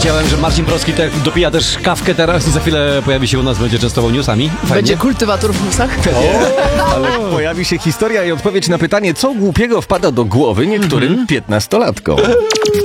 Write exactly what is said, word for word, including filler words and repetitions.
widziałem, że Marcin Proski tak dopija też kawkę teraz i za chwilę pojawi się u nas, będzie częstował newsami. Fajnie. Będzie kultywator w newsach? Ale pojawi się historia i odpowiedź na pytanie, co głupiego wpada do głowy niektórym piętnastolatkom.